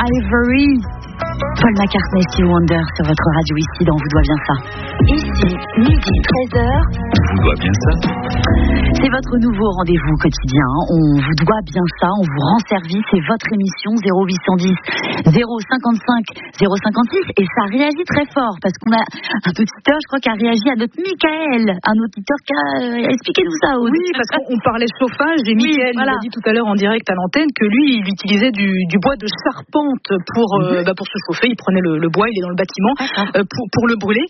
Ivory. Paul McCartney, Stevie Wonder sur votre radio ici dans Vous doit bien ça. Ici, midi 13h. Vous doit bien ça. C'est votre nouveau rendez-vous quotidien. On vous doit bien ça, on vous rend service. C'est votre émission 0810 055 056 et ça réagit très fort parce qu'on a un auditeur, je crois, qui a réagi à notre Michael, un auditeur qui a expliqué tout ça. Oui, parce qu'on parlait chauffage et Michael nous a dit tout à l'heure en direct à l'antenne que lui, il utilisait du bois de charpente pour se chauffer. Il prenait le bois, il est dans le bâtiment pour le brûler.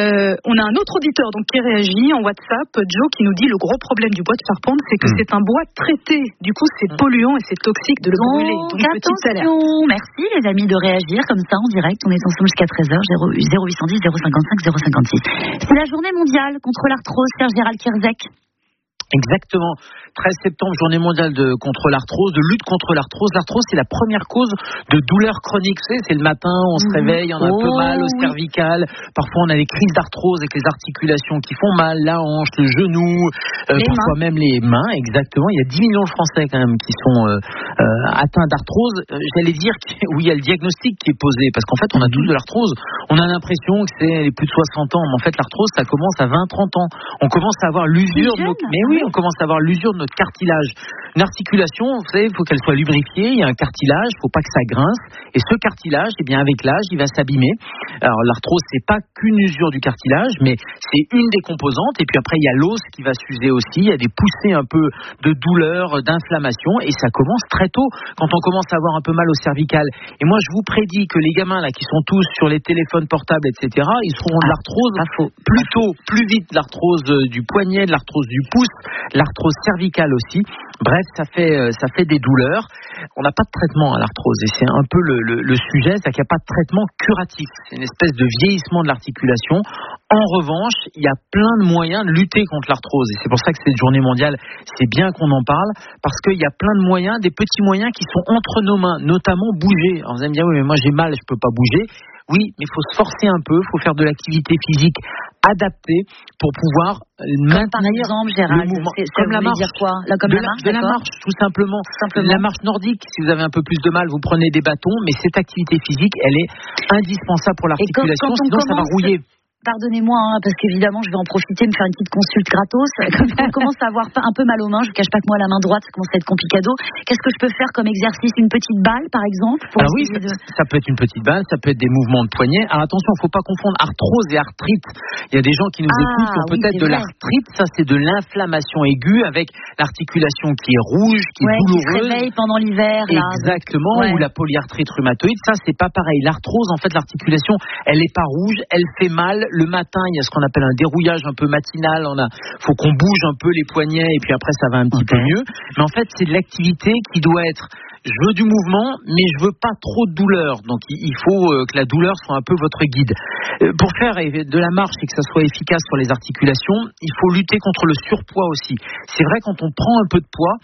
On a un autre auditeur donc qui réagit en WhatsApp, Joe, qui nous dit le gros problème du bois de charpente, c'est que c'est un bois traité. Du coup, c'est polluant et c'est toxique de le brûler. Donc, attention, merci les amis de réagir comme ça en direct. On est ensemble jusqu'à 13h, 0810 055 056. C'est la journée mondiale contre l'arthrose, Serge Gérald Kierzek. Exactement. 13 septembre, journée mondiale contre l'arthrose, de lutte contre l'arthrose. L'arthrose, c'est la première cause de douleurs chroniques. C'est le matin, on se réveille, on a un peu mal au cervical. Parfois, on a des crises d'arthrose avec les articulations qui font mal, la hanche, le genou, parfois même les mains. Exactement. Il y a 10 millions de Français quand même qui sont atteints d'arthrose. J'allais dire oui, il y a le diagnostic qui est posé parce qu'en fait, on a tous de l'arthrose. On a l'impression que c'est les plus de 60 ans, mais en fait, l'arthrose, ça commence à 20-30 ans. On commence à avoir l'usure de on commence à avoir l'usure de notre cartilage. Une articulation, vous savez, il faut qu'elle soit lubrifiée, il y a un cartilage, il ne faut pas que ça grince. Et ce cartilage, eh bien, avec l'âge, il va s'abîmer. Alors, l'arthrose, c'est pas qu'une usure du cartilage, mais c'est une des composantes. Et puis après, il y a l'os qui va s'user aussi. Il y a des poussées un peu de douleur, d'inflammation. Et ça commence très tôt, quand on commence à avoir un peu mal au cervical. Et moi, je vous prédis que les gamins, là, qui sont tous sur les téléphones portables, etc., ils seront de l'arthrose plus tôt, plus vite. L'arthrose du poignet, de l'arthrose du pouce, l'arthrose cervicale aussi. Bref, ça fait des douleurs. On n'a pas de traitement à l'arthrose et c'est un peu le sujet, c'est qu'il n'y a pas de traitement curatif. C'est une espèce de vieillissement de l'articulation. En revanche, il y a plein de moyens de lutter contre l'arthrose et c'est pour ça que cette journée mondiale, c'est bien qu'on en parle parce qu'il y a plein de moyens, des petits moyens qui sont entre nos mains, notamment bouger. Alors vous allez me dire, oui, mais moi j'ai mal, je peux pas bouger. Oui, mais il faut se forcer un peu, il faut faire de l'activité physique adaptée pour pouvoir maintenir par exemple, Gérald, le mouvement. Comme la marche. Dire quoi là, comme de la marche, tout simplement. La marche nordique, si vous avez un peu plus de mal, vous prenez des bâtons, mais cette activité physique, elle est indispensable pour l'articulation, sinon ça va rouiller. Pardonnez-moi, parce qu'évidemment, je vais en profiter, me faire une petite consulte gratos. Quand on commence à avoir un peu mal aux mains, je ne cache pas que moi, la main droite, ça commence à être complicado. Qu'est-ce que je peux faire comme exercice? Une petite balle, par exemple? Alors oui, ça peut être une petite balle, ça peut être des mouvements de poignet. Alors attention, il ne faut pas confondre arthrose et arthrite. Il y a des gens qui nous écoutent qui ont peut-être de l'arthrite. Ça, c'est de l'inflammation aiguë avec l'articulation qui est rouge, qui est douloureuse. Qui se réveille pendant l'hiver. Exactement, ou la polyarthrite rhumatoïde. Ça, c'est pas pareil. L'arthrose, en fait, l'articulation, elle n'est pas rouge, elle fait mal. Le matin, il y a ce qu'on appelle un dérouillage un peu matinal. Faut qu'on bouge un peu les poignets et puis après ça va un petit peu mieux. Mais en fait, c'est de l'activité qui doit être. Je veux du mouvement, mais je veux pas trop de douleur. Donc, il faut que la douleur soit un peu votre guide. Pour faire de la marche et que ça soit efficace sur les articulations, il faut lutter contre le surpoids aussi. C'est vrai, quand on prend un peu de poids,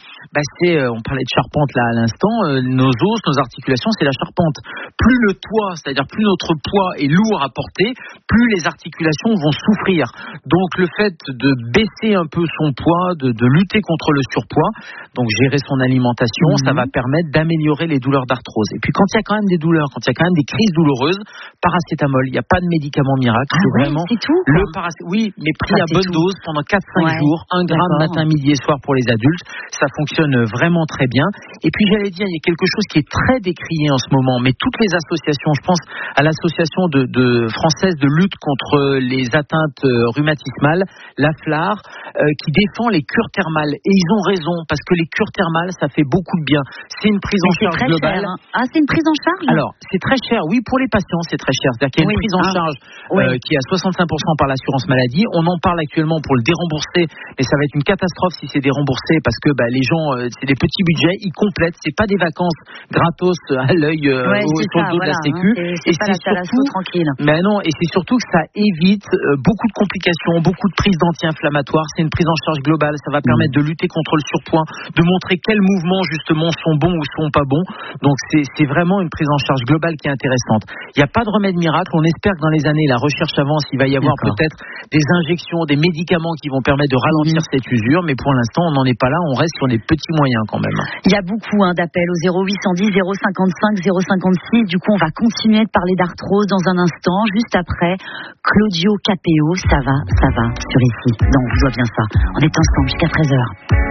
on parlait de charpente là à l'instant, nos os, nos articulations, c'est la charpente. Plus le poids, c'est-à-dire plus notre poids est lourd à porter, plus les articulations vont souffrir. Donc, le fait de baisser un peu son poids, de lutter contre le surpoids, donc gérer son alimentation, ça va permettre d'améliorer les douleurs d'arthrose. Et puis quand il y a quand même des douleurs, quand il y a quand même des crises douloureuses, paracétamol, il n'y a pas de médicament miracle, c'est vraiment c'est tout, le paracétamol. Oui, mais pris à bonne dose pendant 4-5 jours, 1 gramme matin, midi et soir pour les adultes, ça fonctionne vraiment très bien. Et puis j'allais dire, il y a quelque chose qui est très décrié en ce moment, mais toutes les associations, je pense à l'association française de lutte contre les atteintes rhumatismales, la FLAR, qui défend les cures thermales. Et ils ont raison, parce que les cures thermales, ça fait beaucoup de bien. C'est une prise en charge globale. Cher, hein. C'est une prise en charge? Alors, c'est très cher. Oui, pour les patients, c'est très cher. C'est-à-dire qu'il y a une prise en charge qui est à 65% par l'assurance maladie. On en parle actuellement pour le dérembourser, mais ça va être une catastrophe si c'est déremboursé parce que les gens, c'est des petits budgets, ils complètent. C'est pas des vacances gratos à l'œil sur le dos de la Sécu. C'est pas la surtout tranquille. Mais non, et c'est surtout que ça évite beaucoup de complications, beaucoup de prises d'anti-inflammatoires. C'est une prise en charge globale. Ça va permettre de lutter contre le surpoids, de montrer quels mouvements justement sont bons ou sont pas bons. Donc c'est vraiment une prise en charge globale qui est intéressante. Il n'y a pas de remède miracle. On espère que dans les années, la recherche avance. Il va y avoir peut-être des injections, des médicaments qui vont permettre de ralentir cette usure. Mais pour l'instant, on n'en est pas là. On reste sur des petits moyens quand même. Il y a beaucoup d'appels au 0810 055 056. Du coup, on va continuer de parler d'arthrose dans un instant. Juste après, Claudio Capéo. Ça va sur ici. Donc, on vous doit bien ça. On est ensemble jusqu'à 13h.